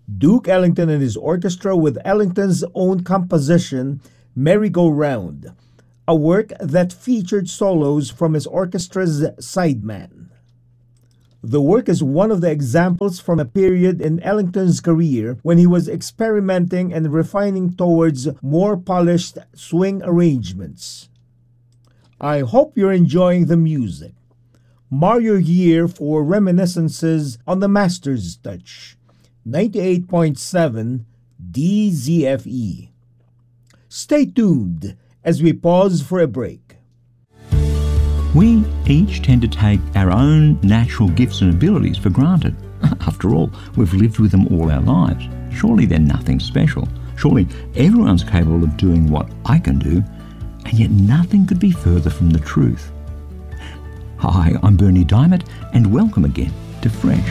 Duke Ellington and his orchestra with Ellington's own composition, Merry-Go-Round, a work that featured solos from his orchestra's sideman. The work is one of the examples from a period in Ellington's career when he was experimenting and refining towards more polished swing arrangements. I hope you're enjoying the music. Mark your year for reminiscences on the Master's Touch, 98.7 DZFE. Stay tuned as we pause for a break. We each tend to take our own natural gifts and abilities for granted. After all, we've lived with them all our lives. Surely they're nothing special. Surely everyone's capable of doing what I can do, and yet nothing could be further from the truth. Hi, I'm Bernie Diamond, and welcome again to Fresh.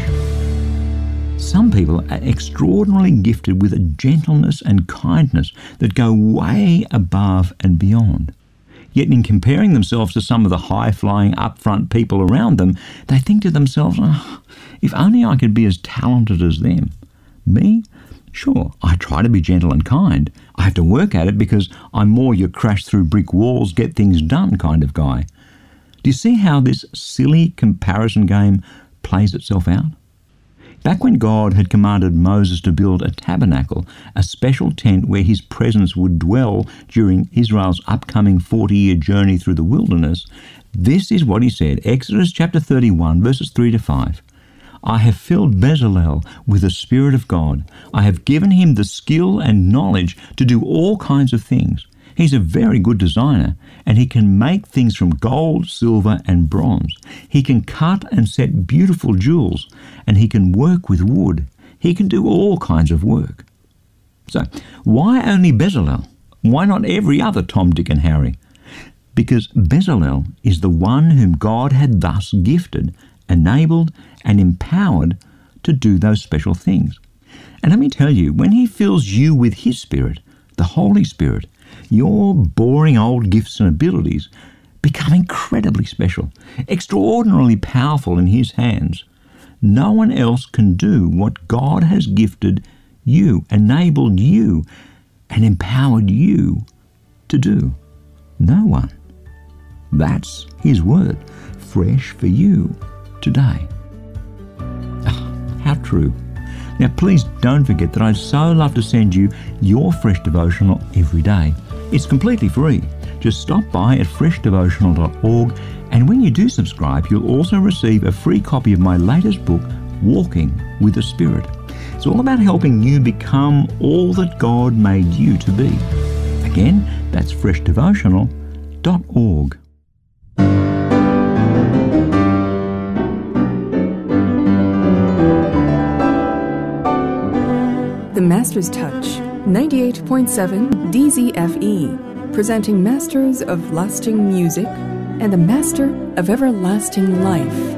Some people are extraordinarily gifted with a gentleness and kindness that go way above and beyond. Yet in comparing themselves to some of the high-flying, upfront people around them, they think to themselves, if only I could be as talented as them. Me? Sure, I try to be gentle and kind. I have to work at it because I'm more your crash through brick walls, get things done kind of guy. Do you see how this silly comparison game plays itself out? Back when God had commanded Moses to build a tabernacle, a special tent where his presence would dwell during Israel's upcoming 40-year journey through the wilderness, this is what he said, Exodus chapter 31, verses 3 to 5. I have filled Bezalel with the Spirit of God. I have given him the skill and knowledge to do all kinds of things. He's a very good designer, and he can make things from gold, silver, and bronze. He can cut and set beautiful jewels, and he can work with wood. He can do all kinds of work. So, why only Bezalel? Why not every other Tom, Dick, and Harry? Because Bezalel is the one whom God had thus gifted, enabled, and empowered to do those special things. And let me tell you, when he fills you with his Spirit, the Holy Spirit, your boring old gifts and abilities become incredibly special, extraordinarily powerful in his hands. No one else can do what God has gifted you, enabled you, and empowered you to do. No one. That's his word, fresh for you today. How true. Now please don't forget that I'd so love to send you your Fresh Devotional every day. It's completely free. Just stop by at freshdevotional.org, and when you do subscribe, you'll also receive a free copy of my latest book, Walking with the Spirit. It's all about helping you become all that God made you to be. Again, that's freshdevotional.org. The Master's Touch, 98.7 DZFE, presenting Masters of Lasting Music and the Master of Everlasting Life.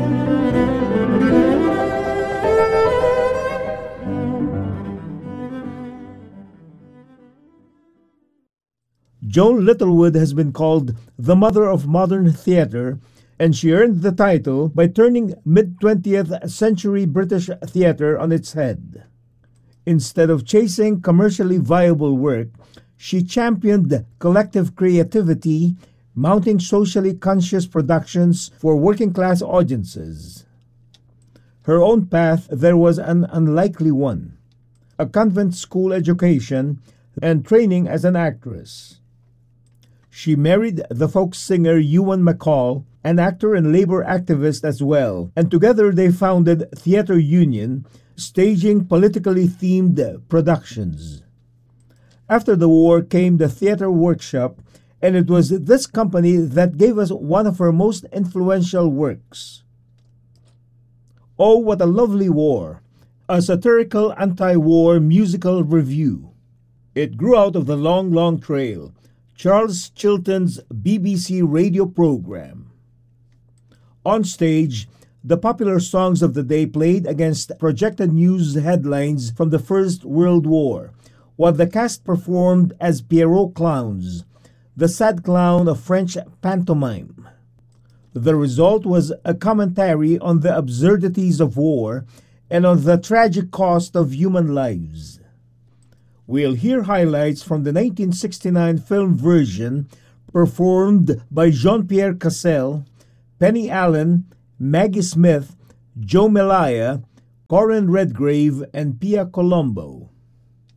Joan Littlewood has been called the mother of modern theatre, and she earned the title by turning mid-20th century British theatre on its head. Instead of chasing commercially viable work, she championed collective creativity, mounting socially conscious productions for working-class audiences. Her own path there was an unlikely one: a convent school education and training as an actress. She married the folk singer Ewan MacColl, an actor and labor activist as well, and together they founded Theatre Union, staging politically themed productions. After the war came the Theatre Workshop, and it was this company that gave us one of her most influential works. Oh, What a Lovely War, a satirical anti-war musical review. It grew out of The Long, Long Trail, Charles Chilton's BBC radio program. On stage, the popular songs of the day played against projected news headlines from the First World War, while the cast performed as Pierrot clowns, the sad clown of French pantomime. The result was a commentary on the absurdities of war and on the tragic cost of human lives. We'll hear highlights from the 1969 film version performed by Jean-Pierre Cassel, Penny Allen, Maggie Smith, Joe Melaya, Corin Redgrave, and Pia Colombo.